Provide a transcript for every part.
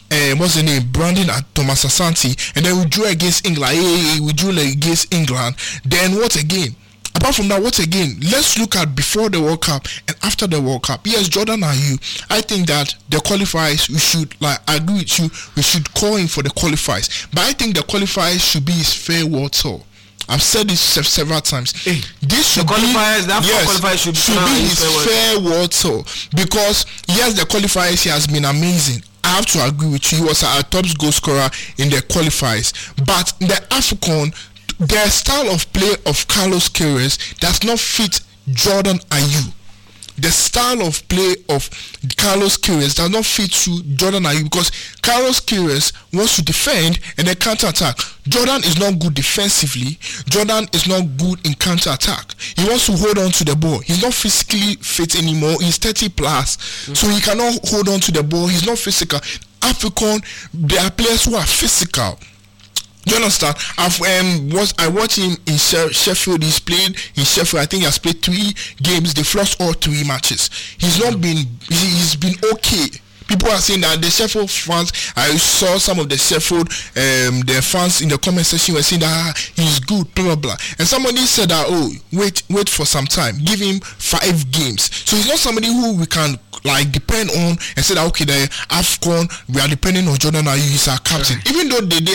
what's the name, Brandon at Thomas Asante, and then we drew against England. We drew against England. Then what again? Apart from that, what again? Let's look at before the World Cup and after the World Cup. Yes, Jordan Ayew, I think that the qualifiers, we should, I agree with you, we should call him for the qualifiers. But I think the qualifiers should be his farewell tour. I've said this several times. This should qualifiers should be his farewell tour. Because yes, the qualifiers, he has been amazing. I have to agree with you. He was our top goal scorer in the qualifiers. But the AFCON, the style of play of Carlos Queiroz does not fit Jordan Ayew. The style of play of Carlos Queiroz does not fit to Jordan Ayew, because Carlos Queiroz wants to defend and then counter-attack. Jordan is not good defensively. Jordan is not good in counter-attack. He wants to hold on to the ball. He's not physically fit anymore. He's 30 plus, so he cannot hold on to the ball. He's not physical. AFCON, there are players who are physical. You understand? I watched him in Sheffield. He's played in Sheffield. I think he has played 3 games. They've lost all 3 matches. He's been okay. People are saying that the Sheffield fans, I saw some of the Sheffield the fans in the comment section were saying that he's good, blah blah blah. And somebody said that, wait for some time, give him 5 games. So he's not somebody who we can depend on and say that okay, the AFCON, we are depending on Jordan Ayew, he's our captain. Even though Dede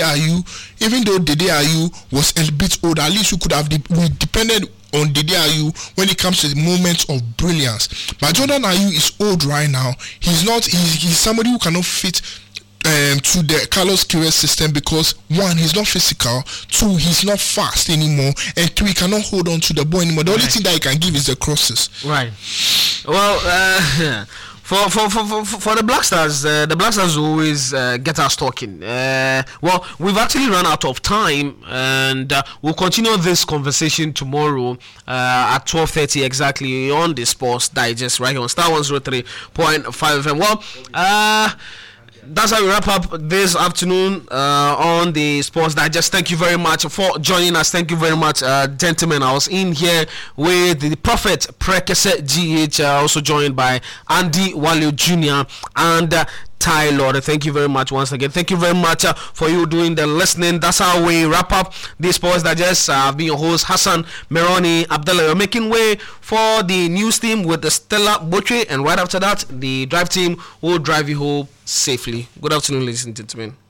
Ayew was a bit old, at least we could have depended on Dede Ayew when it comes to the moments of brilliance. But Jordan Ayew is old right now. He's somebody who cannot fit to the Carlos Queiroz system, because 1, he's not physical, 2, he's not fast anymore, and 3, he cannot hold on to the ball anymore. The only thing that he can give is the crosses. Right. Well, for the Black Stars, the Black Stars always get us talking. Well, we've actually run out of time, and we'll continue this conversation tomorrow at 12:30 exactly on the Sports Digest right here on Star 103.5 FM. Well, that's how we wrap up this afternoon on the Sports Digest. Thank you very much for joining us. Thank you very much, gentlemen. I was in here with the Prophet Prekese GH, also joined by Andy Walio Jr. and Ty Lord. Thank you very much once again. Thank you very much for you doing the listening. That's how we wrap up the Sports Digest. I've been your host, Hassan Meroni Abdullah. We're making way for the news team with the Stella Botry, and right after that, the drive team will drive you home safely. Good afternoon, ladies and gentlemen.